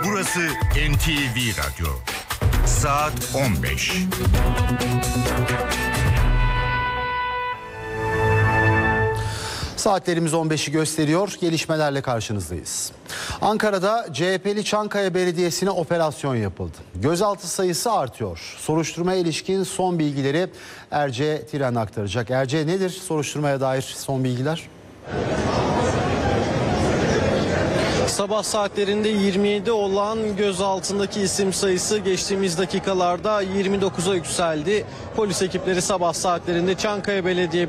Burası NTV Radyo. Saat 15. Saatlerimiz 15'i gösteriyor. Gelişmelerle karşınızdayız. Ankara'da CHP'li Çankaya Belediyesi'ne operasyon yapıldı. Gözaltı sayısı artıyor. Soruşturmaya ilişkin son bilgileri Erce Tiren aktaracak. Erce, nedir soruşturmaya dair son bilgiler? Sabah saatlerinde 27 olan gözaltındaki isim sayısı geçtiğimiz dakikalarda 29'a yükseldi. Polis ekipleri sabah saatlerinde Çankaya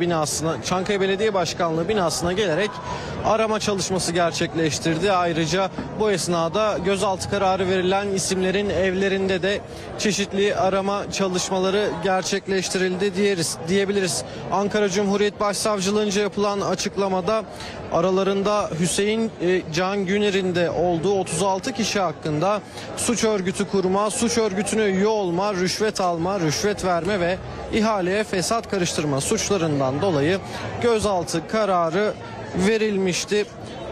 Belediye Başkanlığı binasına gelerek arama çalışması gerçekleştirdi. Ayrıca bu esnada gözaltı kararı verilen isimlerin evlerinde de çeşitli arama çalışmaları gerçekleştirildi diyebiliriz. Ankara Cumhuriyet Başsavcılığınca yapılan açıklamada aralarında Hüseyin Can Güner'in de olduğu 36 kişi hakkında suç örgütü kurma, suç örgütüne üye olma, rüşvet alma, rüşvet verme ve ihaleye fesat karıştırma suçlarından dolayı gözaltı kararı verilmişti.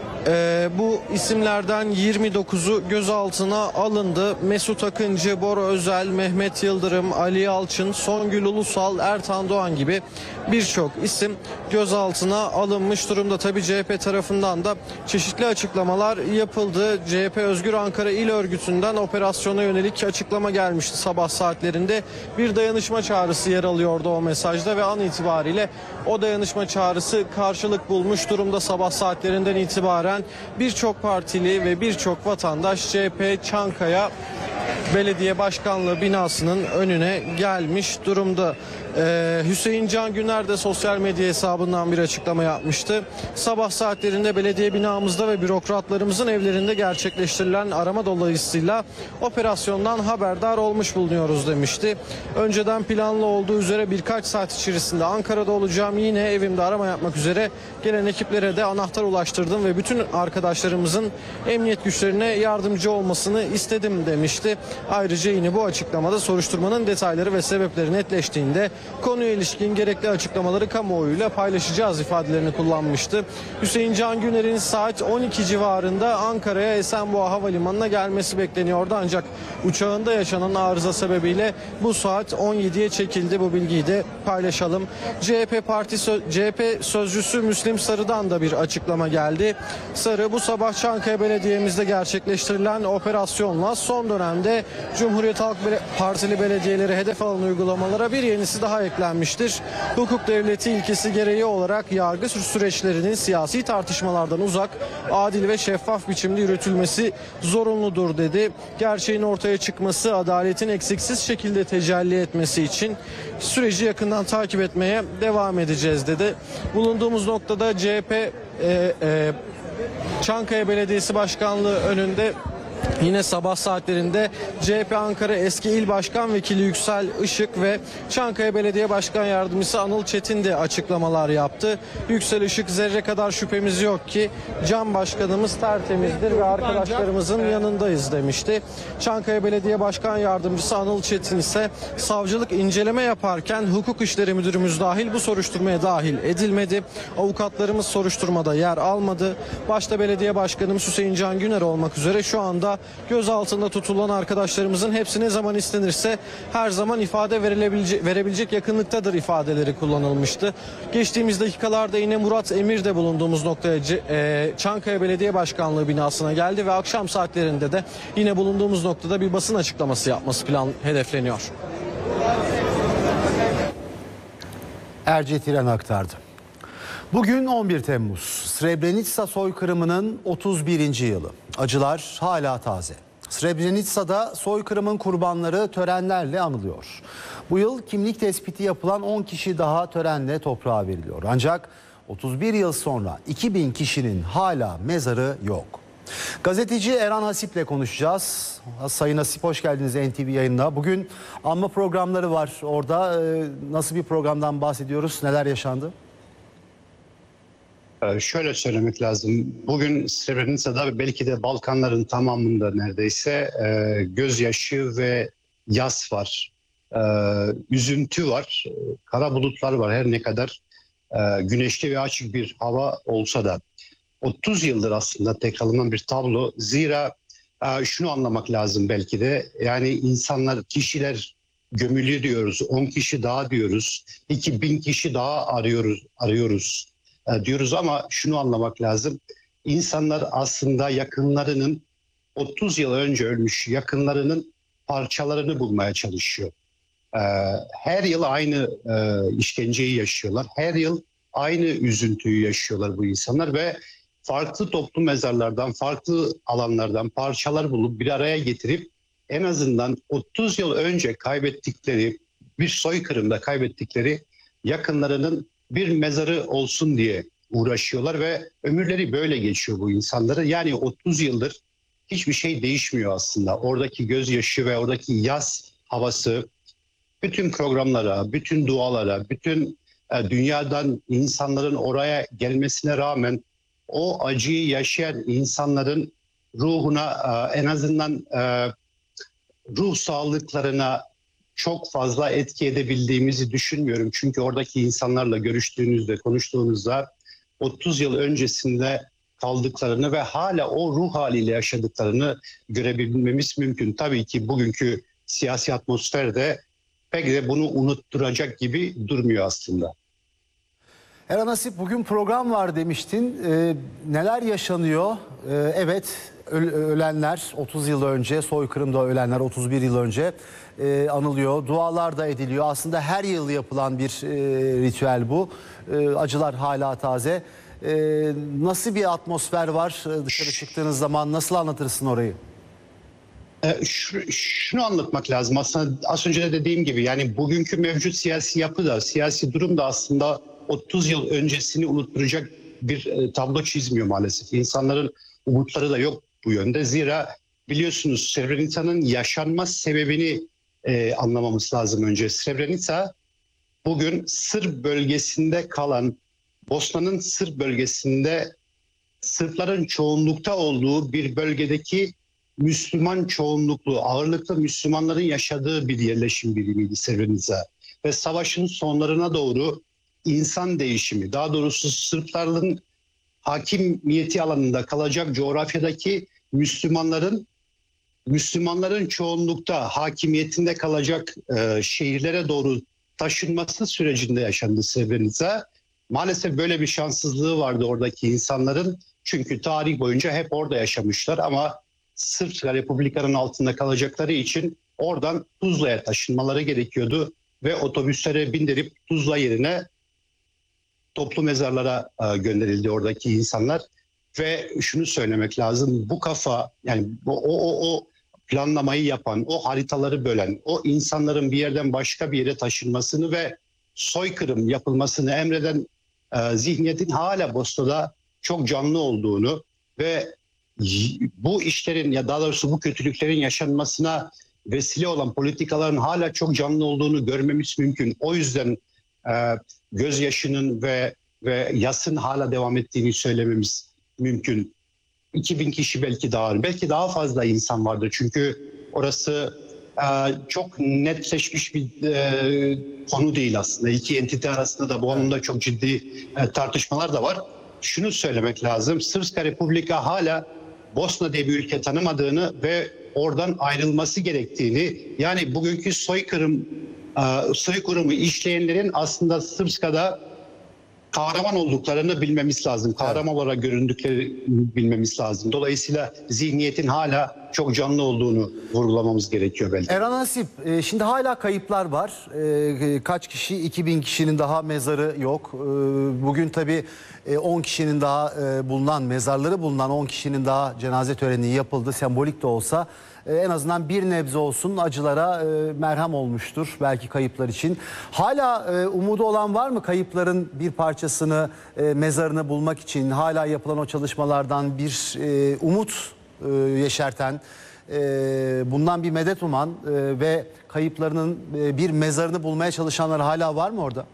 Bu isimlerden 29'u gözaltına alındı. Mesut Akıncı, Bora Özel, Mehmet Yıldırım, Ali Alçın, Songül Ulusal, Ertan Doğan gibi birçok isim gözaltına alınmış durumda. Tabii CHP tarafından da çeşitli açıklamalar yapıldı. CHP Özgür Ankara İl Örgütü'nden operasyona yönelik açıklama gelmişti sabah saatlerinde. Bir dayanışma çağrısı yer alıyordu o mesajda ve an itibariyle o dayanışma çağrısı karşılık bulmuş durumda. Sabah saatlerinden itibaren birçok partili ve birçok vatandaş CHP Çankaya Belediye Başkanlığı binasının önüne gelmiş durumda. Hüseyin Can Güner de sosyal medya hesabından bir açıklama yapmıştı. Sabah saatlerinde belediye binamızda ve bürokratlarımızın evlerinde gerçekleştirilen arama dolayısıyla operasyondan haberdar olmuş bulunuyoruz demişti. Önceden planlı olduğu üzere birkaç saat içerisinde Ankara'da olacağım, yine evimde arama yapmak üzere gelen ekiplere de anahtar ulaştırdım ve bütün arkadaşlarımızın emniyet güçlerine yardımcı olmasını istedim demişti. Ayrıca yine bu açıklamada soruşturmanın detayları ve sebepleri netleştiğinde konuya ilişkin gerekli açıklamaları kamuoyuyla paylaşacağız ifadelerini kullanmıştı. Hüseyin Can Güner'in saat 12 civarında Ankara'ya Esenboğa Havalimanı'na gelmesi bekleniyordu. Ancak uçağında yaşanan arıza sebebiyle bu saat 17'ye çekildi. Bu bilgiyi de paylaşalım. CHP sözcüsü Müslim Sarı'dan da bir açıklama geldi. Sarı, bu sabah Çankaya Belediye'mizde gerçekleştirilen operasyonla son dönemde Cumhuriyet Halk Partili belediyeleri hedef alan uygulamalara bir yenisi daha eklenmiştir. Hukuk devleti ilkesi gereği olarak yargı süreçlerinin siyasi tartışmalardan uzak, adil ve şeffaf biçimde yürütülmesi zorunludur dedi. Gerçeğin ortaya çıkması, adaletin eksiksiz şekilde tecelli etmesi için süreci yakından takip etmeye devam edeceğiz dedi. Bulunduğumuz noktada CHP Çankaya Belediyesi Başkanlığı önünde yine sabah saatlerinde CHP Ankara eski İl Başkan Vekili Yüksel Işık ve Çankaya Belediye Başkan Yardımcısı Anıl Çetin de açıklamalar yaptı. Yüksel Işık, zerre kadar şüphemiz yok ki Can Başkanımız tertemizdir ve arkadaşlarımızın yanındayız demişti. Çankaya Belediye Başkan Yardımcısı Anıl Çetin ise savcılık inceleme yaparken hukuk işleri müdürümüz dahil bu soruşturmaya dahil edilmedi. Avukatlarımız soruşturmada yer almadı. Başta Belediye Başkanımız Hüseyin Can Güner olmak üzere şu anda gözaltında tutulan arkadaşlarımızın hepsi ne zaman istenirse her zaman ifade verebilecek yakınlıktadır ifadeleri kullanılmıştı. Geçtiğimiz dakikalarda yine Murat Emir de bulunduğumuz noktaya Çankaya Belediye Başkanlığı binasına geldi ve akşam saatlerinde de yine bulunduğumuz noktada bir basın açıklaması yapması hedefleniyor. Erce Tiren aktardı. Bugün 11 Temmuz. Srebrenica soykırımının 31. yılı. Acılar hala taze. Srebrenica'da soykırımın kurbanları törenlerle anılıyor. Bu yıl kimlik tespiti yapılan 10 kişi daha törenle toprağa veriliyor. Ancak 31 yıl sonra 2000 kişinin hala mezarı yok. Gazeteci Erhan Hasip'le konuşacağız. Sayın Hasip, hoş geldiniz NTV yayınına. Bugün anma programları var orada. Nasıl bir programdan bahsediyoruz? Neler yaşandı? Şöyle söylemek lazım. Bugün Srebrenica'da, belki de Balkanların tamamında neredeyse gözyaşı ve yas var. Üzüntü var. Kara bulutlar var, her ne kadar güneşli ve açık bir hava olsa da. 30 yıldır aslında tekrarlanan bir tablo. Zira şunu anlamak lazım belki de. Yani insanlar, kişiler gömülü diyoruz, 10 kişi daha diyoruz, 2000 kişi daha arıyoruz diyoruz ama şunu anlamak lazım. İnsanlar aslında yakınlarının 30 yıl önce ölmüş yakınlarının parçalarını bulmaya çalışıyor. Her yıl aynı işkenceyi yaşıyorlar. Her yıl aynı üzüntüyü yaşıyorlar bu insanlar ve farklı toplu mezarlardan, farklı alanlardan parçalar bulup bir araya getirip en azından 30 yıl önce kaybettikleri, bir soykırımda kaybettikleri yakınlarının bir mezarı olsun diye uğraşıyorlar ve ömürleri böyle geçiyor bu insanları. Yani 30 yıldır hiçbir şey değişmiyor aslında. Oradaki gözyaşı ve oradaki yaz havası bütün programlara, bütün dualara, bütün dünyadan insanların oraya gelmesine rağmen o acıyı yaşayan insanların ruhuna en azından ruh sağlıklarına çok fazla etki edebildiğimizi düşünmüyorum. Çünkü oradaki insanlarla görüştüğünüzde, konuştuğunuzda 30 yıl öncesinde kaldıklarını ve hala o ruh haliyle yaşadıklarını görebilmemiz mümkün. Tabii ki bugünkü siyasi atmosferde pek de bunu unutturacak gibi durmuyor aslında. Erhan Asip, bugün program var demiştin. Neler yaşanıyor? Evet, ölenler 30 yıl önce, soykırımda ölenler 31 yıl önce anılıyor. Dualar da ediliyor. Aslında her yıl yapılan bir ritüel bu. Acılar hala taze. Nasıl bir atmosfer var dışarı çıktığınız zaman? Nasıl anlatırsın orayı? Şunu anlatmak lazım. Aslında az önce de dediğim gibi yani bugünkü mevcut siyasi yapı da, siyasi durum da aslında 30 yıl öncesini unutturacak bir tablo çizmiyor maalesef. İnsanların umutları da yok bu yönde. Zira biliyorsunuz Srebrenica'nın yaşanma sebebini anlamamız lazım önce. Srebrenica bugün Sırp bölgesinde kalan, Bosna'nın Sırp bölgesinde Sırpların çoğunlukta olduğu bir bölgedeki Müslüman çoğunluklu, ağırlıklı Müslümanların yaşadığı bir yerleşim birimiydi Srebrenica. Ve savaşın sonlarına doğru insan değişimi, daha doğrusu Sırpların hakimiyeti alanında kalacak coğrafyadaki Müslümanların çoğunlukta hakimiyetinde kalacak şehirlere doğru taşınması sürecinde yaşandı Srebrenica. Maalesef böyle bir şanssızlığı vardı oradaki insanların. Çünkü tarih boyunca hep orada yaşamışlar ama Sırpska Republika'nın altında kalacakları için oradan Tuzla'ya taşınmaları gerekiyordu ve otobüslere bindirip Tuzla yerine toplu mezarlara gönderildi oradaki insanlar. Ve şunu söylemek lazım, bu kafa yani o planlamayı yapan, o haritaları bölen, o insanların bir yerden başka bir yere taşınmasını ve soykırım yapılmasını emreden zihniyetin hala Bosna'da çok canlı olduğunu ve bu işlerin ya daha doğrusu bu kötülüklerin yaşanmasına vesile olan politikaların hala çok canlı olduğunu görmemiz mümkün. O yüzden gözyaşının ve yasın hala devam ettiğini söylememiz mümkün. 2000 kişi belki daha fazla insan vardır. Çünkü orası çok netleşmiş bir konu değil aslında. İki entite arasında da bu anlamda çok ciddi tartışmalar da var. Şunu söylemek lazım. Srpska Republika hala Bosna diye bir ülke tanımadığını ve oradan ayrılması gerektiğini, yani bugünkü soykırımı işleyenlerin aslında Srpska'da kahraman olduklarını bilmemiz lazım. Kahraman olarak göründüklerini bilmemiz lazım. Dolayısıyla zihniyetin hala çok canlı olduğunu vurgulamamız gerekiyor belki. Erhan Asip, şimdi hala kayıplar var. Kaç kişi? 2000 kişinin daha mezarı yok. Bugün tabii 10 kişinin daha mezarları bulunan 10 kişinin daha cenaze töreni yapıldı. Sembolik de olsa en azından bir nebze olsun acılara merhem olmuştur belki kayıplar için. Hala umudu olan var mı kayıpların bir parçasını, mezarını bulmak için? Hala yapılan o çalışmalardan bir umut yeşerten, bundan bir medet uman ve kayıplarının bir mezarını bulmaya çalışanlar hala var mı orada?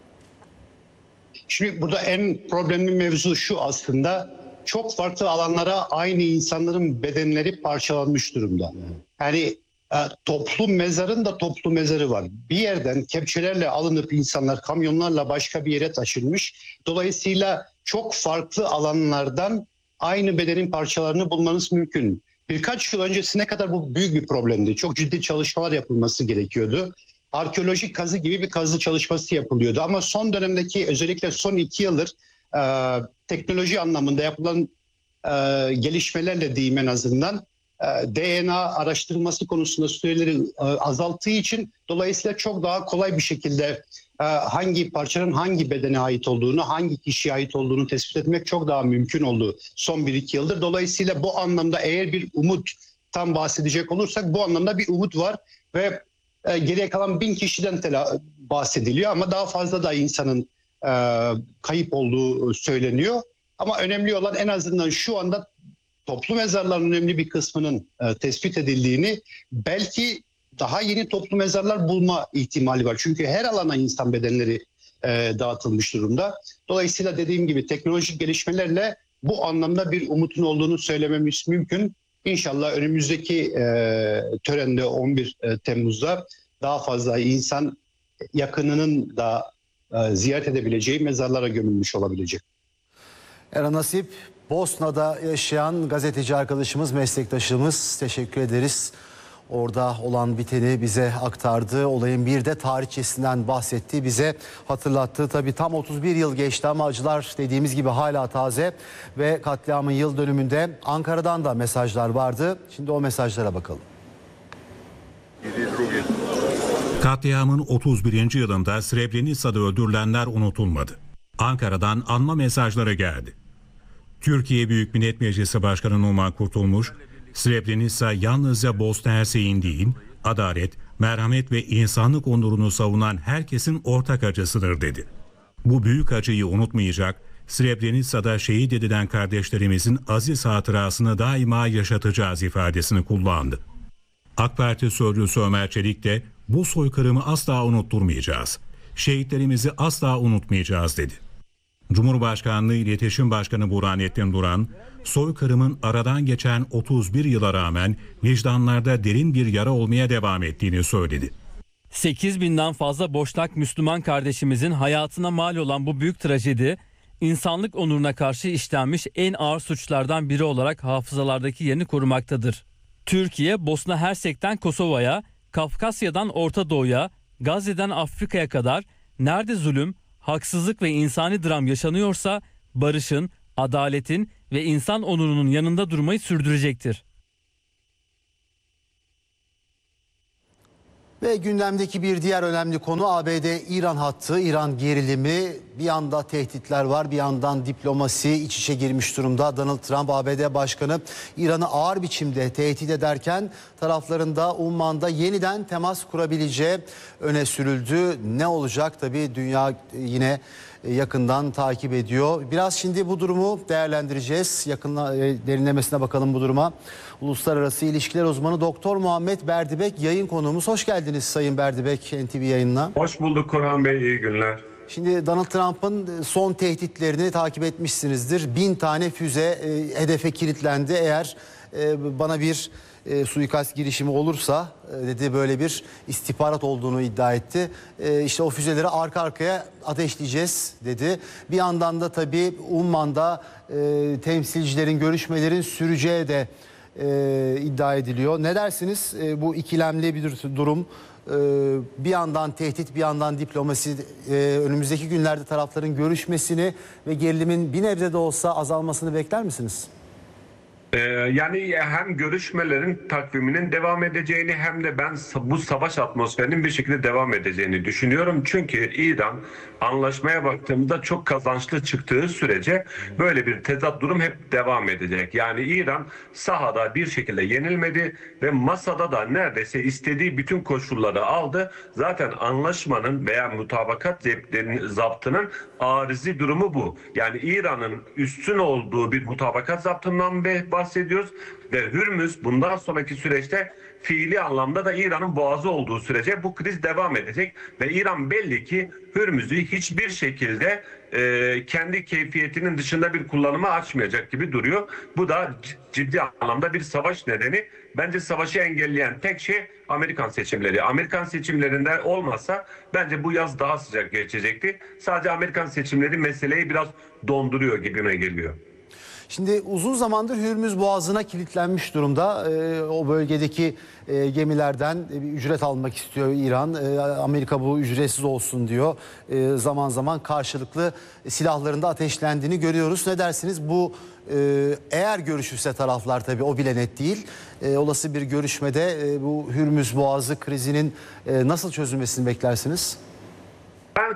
Şimdi burada en problemli mevzu şu aslında. Çok farklı alanlara aynı insanların bedenleri parçalanmış durumda. Yani toplu mezarın da toplu mezarı var. Bir yerden kepçelerle alınıp insanlar kamyonlarla başka bir yere taşınmış. Dolayısıyla çok farklı alanlardan aynı bedenin parçalarını bulmanız mümkün. Birkaç yıl öncesine kadar bu büyük bir problemdi. Çok ciddi çalışmalar yapılması gerekiyordu. Arkeolojik kazı gibi bir kazı çalışması yapılıyordu. Ama son dönemdeki, özellikle son 2 yıldır teknoloji anlamında yapılan gelişmelerle diyeyim en azından, DNA araştırılması konusunda süreleri azalttığı için dolayısıyla çok daha kolay bir şekilde hangi parçanın hangi bedene ait olduğunu, hangi kişiye ait olduğunu tespit etmek çok daha mümkün oldu son 1-2 yıldır. Dolayısıyla bu anlamda eğer bir umut tam bahsedecek olursak bu anlamda bir umut var ve geriye kalan 1000 kişiden bahsediliyor ama daha fazla da insanın kayıp olduğu söyleniyor. Ama önemli olan en azından şu anda toplu mezarların önemli bir kısmının tespit edildiğini, belki daha yeni toplu mezarlar bulma ihtimali var. Çünkü her alana insan bedenleri dağıtılmış durumda. Dolayısıyla dediğim gibi teknolojik gelişmelerle bu anlamda bir umutun olduğunu söylememiz mümkün. İnşallah önümüzdeki törende 11 Temmuz'da daha fazla insan yakınının da ziyaret edebileceği mezarlara gömülmüş olabilecek. Eren Nasip, Bosna'da yaşayan gazeteci arkadaşımız, meslektaşımız, teşekkür ederiz. Orada olan biteni bize aktardı. Olayın bir de tarihçesinden bahsetti, bize hatırlattı. Tabii tam 31 yıl geçti ama acılar dediğimiz gibi hala taze ve katliamın yıl dönümünde Ankara'dan da mesajlar vardı. Şimdi o mesajlara bakalım. Katliamın 31. yılında Srebrenica'da öldürülenler unutulmadı. Ankara'dan anma mesajları geldi. Türkiye Büyük Millet Meclisi Başkanı Numan Kurtulmuş, Srebrenica yalnızca Bosna Hersek'in değil, adalet, merhamet ve insanlık onurunu savunan herkesin ortak acısıdır dedi. Bu büyük acıyı unutmayacak, Srebrenica'da şehit edilen kardeşlerimizin aziz hatırasını daima yaşatacağız ifadesini kullandı. AK Parti sözcüsü Ömer Çelik de bu soykırımı asla unutturmayacağız, şehitlerimizi asla unutmayacağız dedi. Cumhurbaşkanlığı İletişim Başkanı Burhanettin Duran, soykırımın aradan geçen 31 yıla rağmen vicdanlarda derin bir yara olmaya devam ettiğini söyledi. 8.000'den fazla Boşnak Müslüman kardeşimizin hayatına mal olan bu büyük trajedi, insanlık onuruna karşı işlenmiş en ağır suçlardan biri olarak hafızalardaki yerini korumaktadır. Türkiye, Bosna Hersek'ten Kosova'ya, Kafkasya'dan Orta Doğu'ya, Gazze'den Afrika'ya kadar nerede zulüm, haksızlık ve insani dram yaşanıyorsa barışın, adaletin ve insan onurunun yanında durmayı sürdürecektir. Ve gündemdeki bir diğer önemli konu ABD-İran hattı, İran gerilimi. Bir yanda tehditler var, bir yandan diplomasi iç içe girmiş durumda. Donald Trump, ABD Başkanı, İran'ı ağır biçimde tehdit ederken taraflarında Umman'da yeniden temas kurabileceği öne sürüldü. Ne olacak? Tabii dünya yine yakından takip ediyor. Biraz şimdi bu durumu değerlendireceğiz. Derinlemesine bakalım bu duruma. Uluslararası İlişkiler Uzmanı Doktor Muhammed Berdibek yayın konuğumuz. Hoş geldiniz Sayın Berdibek NTV yayınına. Hoş bulduk Korhan Bey, iyi günler. Şimdi Donald Trump'ın son tehditlerini takip etmişsinizdir. 1000 tane füze hedefe kilitlendi. Eğer bana bir suikast girişimi olursa dedi, böyle bir istihbarat olduğunu iddia etti. İşte o füzeleri arka arkaya ateşleyeceğiz dedi. Bir yandan da tabii Umman'da temsilcilerin, görüşmelerin süreceği de iddia ediliyor. Ne dersiniz? Bu ikilemli bir durum. Bir yandan tehdit, bir yandan diplomasi. Önümüzdeki günlerde tarafların görüşmesini ve gerilimin bir nebze de olsa azalmasını bekler misiniz? Yani hem görüşmelerin takviminin devam edeceğini hem de ben bu savaş atmosferinin bir şekilde devam edeceğini düşünüyorum. Çünkü İran anlaşmaya baktığımda çok kazançlı çıktığı sürece böyle bir tezat durum hep devam edecek. Yani İran sahada bir şekilde yenilmedi ve masada da neredeyse istediği bütün koşulları aldı. Zaten anlaşmanın veya mutabakat zaptının arizi durumu bu. Yani İran'ın üstün olduğu bir mutabakat zaptından bahsediyoruz ve Hürmüz bundan sonraki süreçte fiili anlamda da İran'ın boğazı olduğu sürece bu kriz devam edecek ve İran belli ki Hürmüz'ü hiçbir şekilde kendi keyfiyetinin dışında bir kullanıma açmayacak gibi duruyor. Bu da ciddi anlamda bir savaş nedeni. Bence savaşı engelleyen tek şey Amerikan seçimleri. Amerikan seçimlerinde olmasa bence bu yaz daha sıcak geçecekti. Sadece Amerikan seçimleri meseleyi biraz donduruyor gibime geliyor. Şimdi uzun zamandır Hürmüz Boğazı'na kilitlenmiş durumda. O bölgedeki gemilerden bir ücret almak istiyor İran. Amerika bu ücretsiz olsun diyor. Zaman zaman karşılıklı silahların da ateşlendiğini görüyoruz. Ne dersiniz? Bu eğer görüşürse taraflar, tabii o bile net değil. Olası bir görüşmede bu Hürmüz Boğazı krizinin nasıl çözülmesini beklersiniz? Ben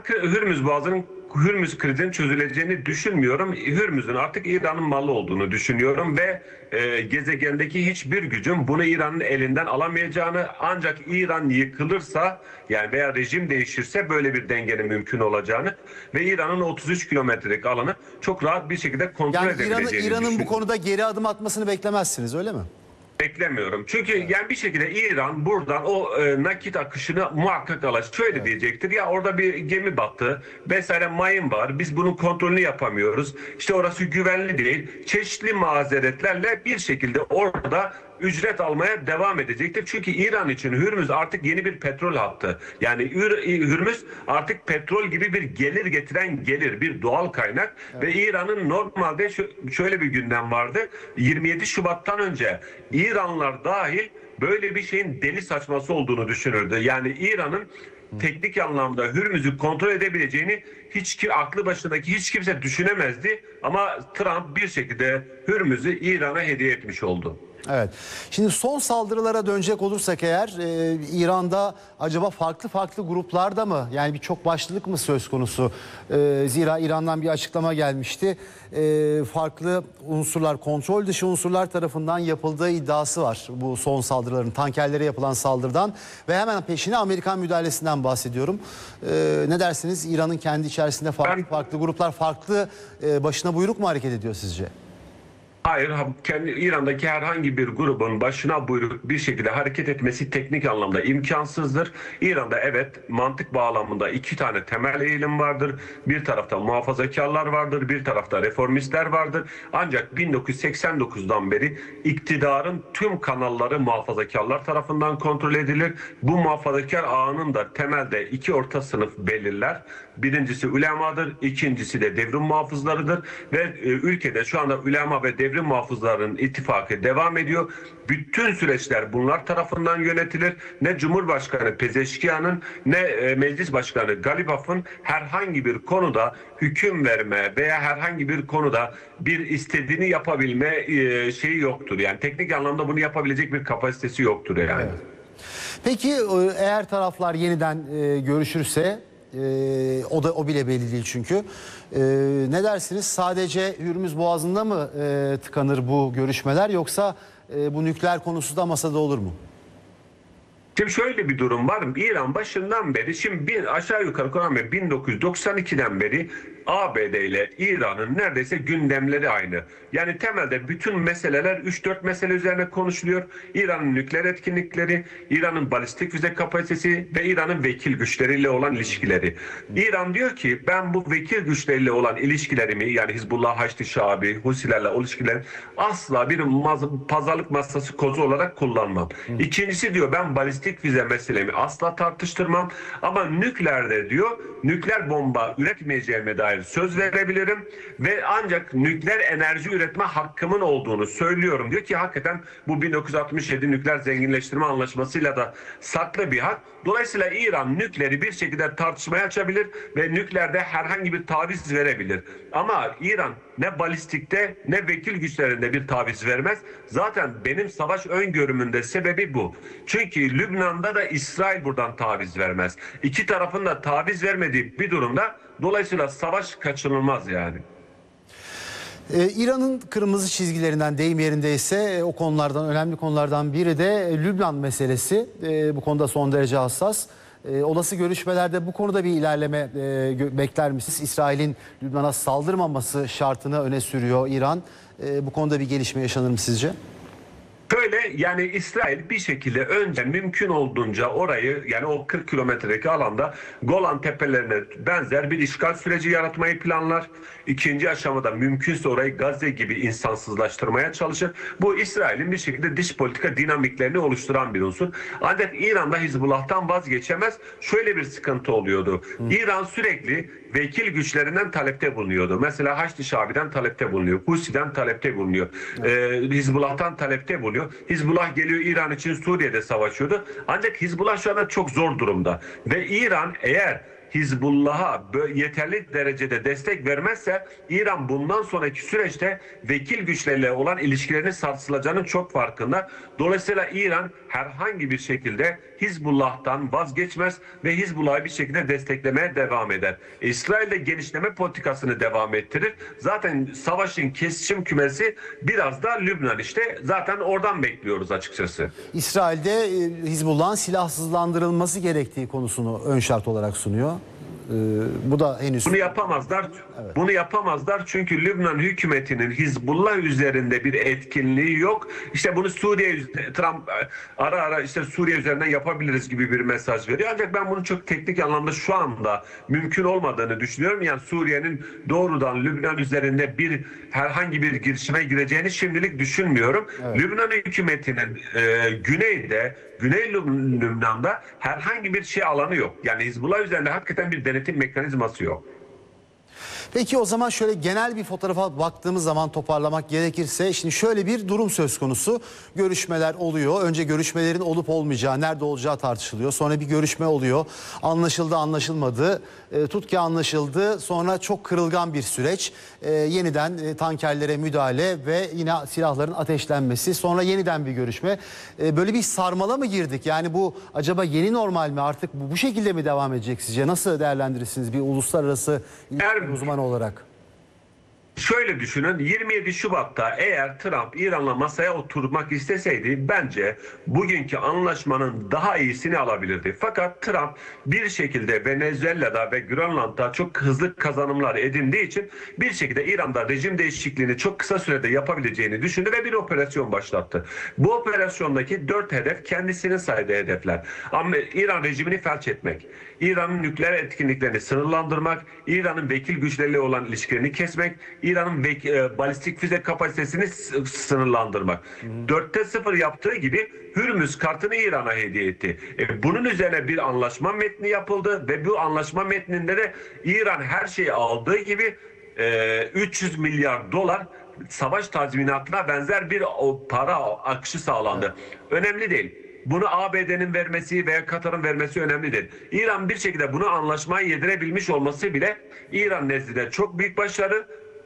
Hürmüz krizinin çözüleceğini düşünmüyorum. Hürmüz'ün artık İran'ın malı olduğunu düşünüyorum ve gezegendeki hiçbir gücün bunu İran'ın elinden alamayacağını, ancak İran yıkılırsa yani veya rejim değişirse böyle bir dengenin mümkün olacağını ve İran'ın 33 kilometrelik alanı çok rahat bir şekilde kontrol edebileceğini İran'ın bu konuda geri adım atmasını beklemezsiniz, öyle mi? Beklemiyorum. Çünkü yani bir şekilde İran buradan o nakit akışını muhakkak alacak. Şöyle diyecektir: ya orada bir gemi battı vesaire, mayın var. Biz bunun kontrolünü yapamıyoruz. İşte orası güvenli değil. Çeşitli mazeretlerle bir şekilde orada ücret almaya devam edecektir. Çünkü İran için Hürmüz artık yeni bir petrol hattı. Yani Hürmüz artık petrol gibi bir gelir getiren bir doğal kaynak. Evet. Ve İran'ın normalde şöyle bir gündem vardı. 27 Şubat'tan önce İranlılar dahil böyle bir şeyin deli saçması olduğunu düşünürdü. Yani İran'ın teknik anlamda Hürmüz'ü kontrol edebileceğini aklı başındaki hiç kimse düşünemezdi. Ama Trump bir şekilde Hürmüz'ü İran'a hediye etmiş oldu. Evet. Şimdi son saldırılara dönecek olursak eğer, İran'da acaba farklı gruplarda mı, yani bir çok başlılık mı söz konusu? Zira İran'dan bir açıklama gelmişti. Farklı unsurlar, kontrol dışı unsurlar tarafından yapıldığı iddiası var bu son saldırıların, tankerlere yapılan saldırıdan ve hemen peşine Amerikan müdahalesinden bahsediyorum. Ne dersiniz? İran'ın kendi içerisinde farklı gruplar başına buyruk mu hareket ediyor sizce? Hayır, İran'daki herhangi bir grubun başına buyruk bir şekilde hareket etmesi teknik anlamda imkansızdır. İran'da evet, mantık bağlamında iki tane temel eğilim vardır. Bir tarafta muhafazakarlar vardır, bir tarafta reformistler vardır. Ancak 1989'dan beri iktidarın tüm kanalları muhafazakarlar tarafından kontrol edilir. Bu muhafazakar ağının da temelde iki orta sınıf belirler. Birincisi ulemadır, ikincisi de devrim muhafızlarıdır ve ülkede şu anda ulema ve devrim muhafızlarının ittifakı devam ediyor. Bütün süreçler bunlar tarafından yönetilir. Ne Cumhurbaşkanı Pezeşkiyan'ın ne Meclis Başkanı Galibaf'ın herhangi bir konuda hüküm verme veya herhangi bir konuda bir istediğini yapabilme şeyi yoktur. Yani teknik anlamda bunu yapabilecek bir kapasitesi yoktur yani. Evet. Peki eğer taraflar yeniden görüşürse, o bile belli değil çünkü. Ne dersiniz? Sadece Hürmüz Boğazı'nda mı tıkanır bu görüşmeler, yoksa bu nükleer konusu da masada olur mu? Şimdi şöyle bir durum var. İran başından beri, şimdi aşağı yukarı 1992'den beri ABD ile İran'ın neredeyse gündemleri aynı. Yani temelde bütün meseleler 3-4 mesele üzerine konuşuluyor. İran'ın nükleer etkinlikleri, İran'ın balistik füze kapasitesi ve İran'ın vekil güçleriyle olan ilişkileri. İran diyor ki ben bu vekil güçleriyle olan ilişkilerimi, yani Hizbullah, Haçlı Şabi, Husilerle o ilişkileri asla bir pazarlık masası kozu olarak kullanmam. İkincisi diyor, ben balistik füze meselemi asla tartıştırmam ama nükleerde diyor, nükleer bomba üretmeyeceğime dair söz verebilirim ve ancak nükleer enerji üretme hakkımın olduğunu söylüyorum diyor ki hakikaten bu 1967 nükleer zenginleştirme anlaşmasıyla da saklı bir hak. Dolayısıyla İran nükleeri bir şekilde tartışmaya açabilir ve nükleerde herhangi bir taviz verebilir. Ama İran ne balistikte ne vekil güçlerinde bir taviz vermez. Zaten benim savaş öngörümün de sebebi bu. Çünkü Lübnan'da da İsrail buradan taviz vermez. İki tarafın da taviz vermediği bir durumda dolayısıyla savaş kaçınılmaz yani. İran'ın kırmızı çizgilerinden, deyim yerindeyse o konulardan, önemli konulardan biri de Lübnan meselesi. Bu konuda son derece hassas. Olası görüşmelerde bu konuda bir ilerleme bekler misiniz? İsrail'in Lübnan'a saldırmaması şartını öne sürüyor İran. Bu konuda bir gelişme yaşanır mı sizce? Şöyle şöyle, yani İsrail bir şekilde önce mümkün olduğunca orayı, yani o 40 kilometredeki alanda Golan Tepelerine benzer bir işgal süreci yaratmayı planlar. İkinci aşamada mümkünse orayı Gazze gibi insansızlaştırmaya çalışır. Bu İsrail'in bir şekilde dış politika dinamiklerini oluşturan bir unsur. Ancak İran'da Hizbullah'tan vazgeçemez. Şöyle bir sıkıntı oluyordu. İran sürekli vekil güçlerinden talepte bulunuyordu. Mesela Haçlı Şabi'den talepte bulunuyor. Husi'den talepte bulunuyor. Hizbullah'tan talepte bulunuyor. Hizbullah geliyor, İran için Suriye'de savaşıyordu. Ancak Hizbullah şu anda çok zor durumda. Ve İran eğer Hizbullah'a yeterli derecede destek vermezse İran bundan sonraki süreçte vekil güçlerle olan ilişkilerinin sarsılacağının çok farkında. Dolayısıyla İran herhangi bir şekilde Hizbullah'tan vazgeçmez ve Hizbullah'ı bir şekilde desteklemeye devam eder. İsrail de genişleme politikasını devam ettirir. Zaten savaşın kesişim kümesi biraz da Lübnan, işte zaten oradan bekliyoruz açıkçası. İsrail'de Hizbullah'ın silahsızlandırılması gerektiği konusunu ön şart olarak sunuyor. Bu da henüz... Bunu yapamazlar. Evet. Bunu yapamazlar çünkü Lübnan hükümetinin Hizbullah üzerinde bir etkinliği yok. İşte bunu Trump ara ara işte Suriye üzerinden yapabiliriz gibi bir mesaj veriyor. Ancak ben bunun çok teknik anlamda şu anda mümkün olmadığını düşünüyorum. Yani Suriye'nin doğrudan Lübnan üzerinde herhangi bir girişime gireceğini şimdilik düşünmüyorum. Evet. Lübnan hükümetinin Güney Lübnan'da herhangi bir şey alanı yok. Yani Hizbullah üzerinde hakikaten bir denetim mekanizması yok. Peki o zaman şöyle genel bir fotoğrafa baktığımız zaman toparlamak gerekirse şimdi şöyle bir durum söz konusu. Görüşmeler oluyor. Önce görüşmelerin olup olmayacağı, nerede olacağı tartışılıyor. Sonra bir görüşme oluyor. Anlaşıldı, anlaşılmadı. Tut ki anlaşıldı. Sonra çok kırılgan bir süreç. Yeniden tankerlere müdahale ve yine silahların ateşlenmesi. Sonra yeniden bir görüşme. Böyle bir sarmala mı girdik? Yani bu acaba yeni normal mi? Artık bu şekilde mi devam edecek sizce? Nasıl değerlendirirsiniz bir uluslararası uzman olarak? Şöyle düşünün, 27 Şubat'ta eğer Trump İran'la masaya oturmak isteseydi bence bugünkü anlaşmanın daha iyisini alabilirdi. Fakat Trump bir şekilde Venezuela'da ve Grönland'da çok hızlı kazanımlar edindiği için bir şekilde İran'da rejim değişikliğini çok kısa sürede yapabileceğini düşündü ve bir operasyon başlattı. Bu operasyondaki 4 hedef kendisinin saydığı hedefler. Ama İran rejimini felç etmek, İran'ın nükleer etkinliklerini sınırlandırmak, İran'ın vekil güçleriyle olan ilişkilerini kesmek, İran'ın balistik füze kapasitesini sınırlandırmak. 4'te 0 yaptığı gibi Hürmüz kartını İran'a hediye etti. Bunun üzerine bir anlaşma metni yapıldı ve bu anlaşma metninde de İran her şeyi aldığı gibi 300 milyar dolar savaş tazminatına benzer bir para akışı sağlandı. Önemli değil. Bunu ABD'nin vermesi veya Katar'ın vermesi önemli değil. İran bir şekilde bunu anlaşmayı yedirebilmiş olması bile İran nezdinde çok büyük başarı.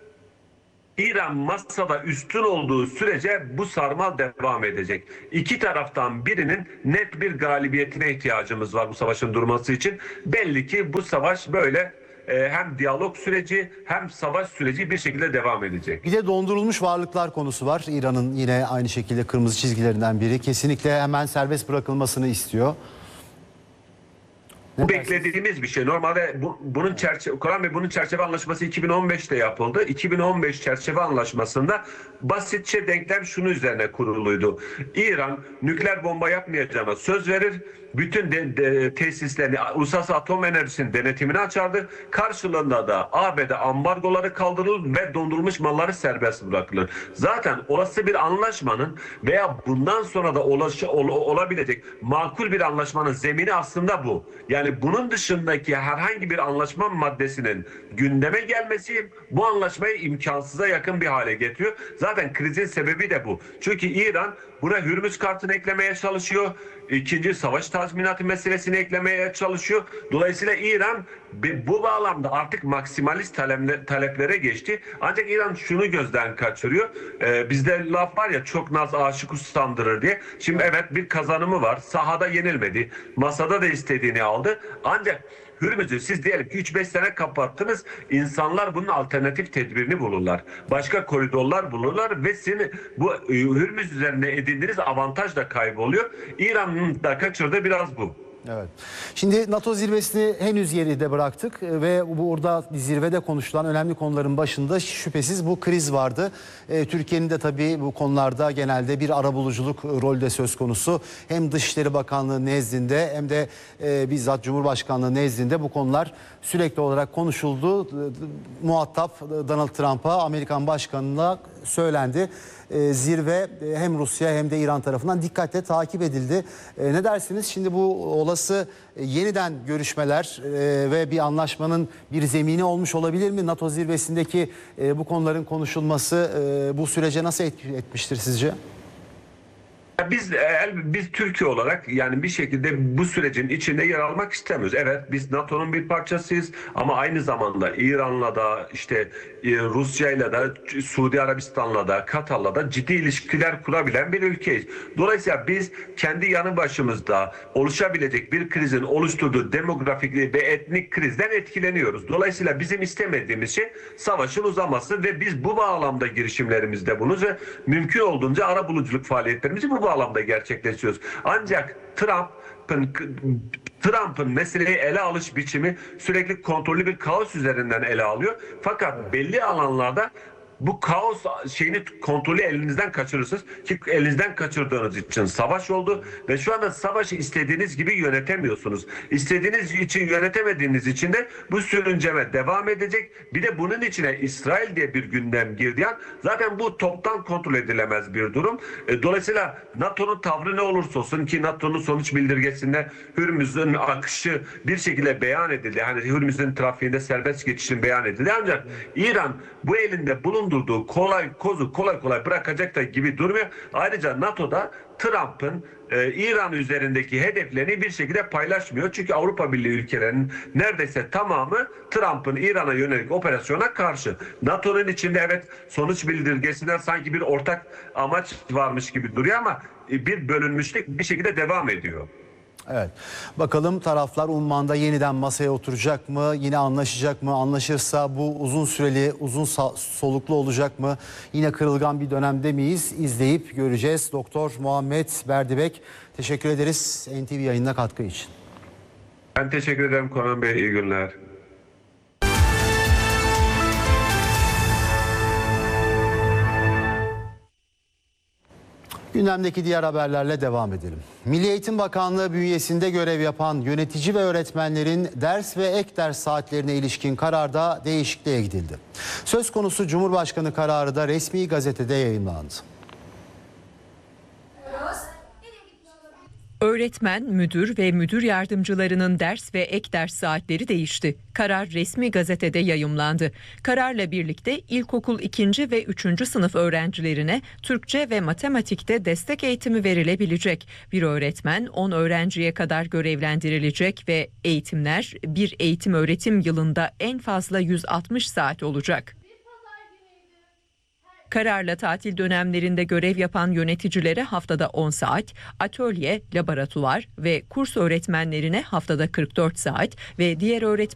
İran masada üstün olduğu sürece bu sarmal devam edecek. İki taraftan birinin net bir galibiyetine ihtiyacımız var bu savaşın durması için. Belli ki bu savaş böyle hem diyalog süreci hem savaş süreci bir şekilde devam edecek. Bir de dondurulmuş varlıklar konusu var. İran'ın yine aynı şekilde kırmızı çizgilerinden biri. Kesinlikle hemen serbest bırakılmasını istiyor. Bu beklediğimiz bir şey. Normalde bunun çerçeve anlaşması 2015'te yapıldı. 2015 çerçeve anlaşmasında basitçe denklem şunu üzerine kuruluydu. İran nükleer bomba yapmayacağına söz verir. Bütün tesislerini, uluslararası atom enerjisinin denetimini açardı. Karşılığında da ABD ambargoları kaldırılır ve dondurulmuş malları serbest bırakılır. Zaten olası bir anlaşmanın veya bundan sonra da olabilecek makul bir anlaşmanın zemini aslında bu. Yani bunun dışındaki herhangi bir anlaşma maddesinin gündeme gelmesi bu anlaşmayı imkansıza yakın bir hale getiriyor. Zaten krizin sebebi de bu. Çünkü İran buna Hürmüz kartını eklemeye çalışıyor. İkinci savaş tazminatı meselesini eklemeye çalışıyor. Dolayısıyla İran bu bağlamda artık maksimalist taleplere geçti. Ancak İran şunu gözden kaçırıyor. Bizde laf var ya, çok naz aşık usandırır diye. Şimdi evet, bir kazanımı var. Sahada yenilmedi. Masada da istediğini aldı. Ancak Hürmüz'ü siz diyelim ki 3-5 sene kapattınız. İnsanlar bunun alternatif tedbirini bulurlar. Başka koridorlar bulurlar ve sizin bu Hürmüz üzerine edindiğiniz avantaj da kayboluyor. İran'ın da kaçırdığı biraz bu. Evet. Şimdi NATO zirvesini henüz geride bıraktık ve burada zirvede konuşulan önemli konuların başında şüphesiz bu kriz vardı. Türkiye'nin de tabii bu konularda genelde bir arabuluculuk rolü de söz konusu. Hem Dışişleri Bakanlığı nezdinde hem de bizzat Cumhurbaşkanlığı nezdinde bu konular sürekli olarak konuşuldu. Muhatap Donald Trump'a, Amerikan Başkanı'na söylendi. Zirve hem Rusya hem de İran tarafından dikkatle takip edildi. Ne dersiniz? Şimdi bu olası yeniden görüşmeler ve bir anlaşmanın bir zemini olmuş olabilir mi? NATO zirvesindeki bu konuların konuşulması bu sürece nasıl etki etmiştir sizce? Biz Türkiye olarak yani bir şekilde bu sürecin içinde yer almak istemiyoruz. Evet, biz NATO'nun bir parçasıyız ama aynı zamanda İran'la da işte Rusya'yla da Suudi Arabistan'la da Katar'la da ciddi ilişkiler kurabilen bir ülkeyiz. Dolayısıyla biz kendi yanı başımızda oluşabilecek bir krizin oluşturduğu demografik ve etnik krizden etkileniyoruz. Dolayısıyla bizim istemediğimiz şey savaşın uzaması ve biz bu bağlamda girişimlerimizde bunu ve mümkün olduğunca arabuluculuk faaliyetlerimizi bu bağlamda gerçekleştiriyoruz. Ancak Trump'ın meseleyi ele alış biçimi sürekli kontrollü bir kaos üzerinden ele alıyor. Fakat belli alanlarda bu kaos şeyini kontrolü elinizden kaçırırsınız ki elinizden kaçırdığınız için savaş oldu ve şu anda savaşı istediğiniz gibi yönetemiyorsunuz. İstediğiniz için yönetemediğiniz için de bu sürünceme devam edecek. Bir de bunun içine İsrail diye bir gündem girdi. Zaten bu toptan kontrol edilemez bir durum. Dolayısıyla NATO'nun tavrı ne olursa olsun ki NATO'nun sonuç bildirgesinde Hürmüz'ün akışı bir şekilde beyan edildi. Hani Hürmüz'ün trafiğinde serbest geçişin beyan edildi. Ancak İran bu elinde bulundurduğu kozu kolay kolay bırakacak da gibi durmuyor. Ayrıca NATO'da Trump'ın İran üzerindeki hedeflerini bir şekilde paylaşmıyor. Çünkü Avrupa Birliği ülkelerinin neredeyse tamamı Trump'ın İran'a yönelik operasyona karşı. NATO'nun içinde evet sonuç bildirgesinden sanki bir ortak amaç varmış gibi duruyor ama bir bölünmüşlük bir şekilde devam ediyor. Evet. Bakalım taraflar Umman'da yeniden masaya oturacak mı? Yine anlaşacak mı? Anlaşırsa bu uzun süreli, uzun soluklu olacak mı? Yine kırılgan bir dönemde miyiz? İzleyip göreceğiz. Doktor Muhammed Berdibek, teşekkür ederiz NTV yayınına katkı için. Ben teşekkür ederim Konan Bey. İyi günler. Gündemdeki diğer haberlerle devam edelim. Milli Eğitim Bakanlığı bünyesinde görev yapan yönetici ve öğretmenlerin ders ve ek ders saatlerine ilişkin kararda değişikliğe gidildi. Söz konusu Cumhurbaşkanı kararı da resmi gazetede yayımlandı. Öğretmen, müdür ve müdür yardımcılarının ders ve ek ders saatleri değişti. Karar resmi gazetede yayımlandı. Kararla birlikte ilkokul 2. ve 3. sınıf öğrencilerine Türkçe ve matematikte destek eğitimi verilebilecek. Bir öğretmen 10 öğrenciye kadar görevlendirilecek ve eğitimler bir eğitim öğretim yılında en fazla 160 saat olacak. Kararla tatil dönemlerinde görev yapan yöneticilere haftada 10 saat, atölye, laboratuvar ve kurs öğretmenlerine haftada 44 saat ve diğer öğretmenlere